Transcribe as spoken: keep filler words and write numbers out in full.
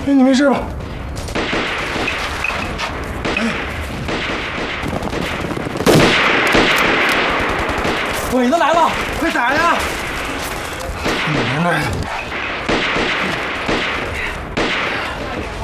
哎，你没事吧？ 鬼子来了， 快打呀！哪来的？